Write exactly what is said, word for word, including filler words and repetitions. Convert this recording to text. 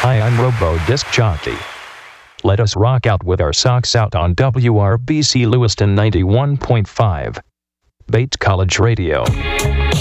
Hi, I'm Robo Disc Jockey. Let us rock out with our socks out on W R B C Lewiston ninety-one point five. Bates College Radio.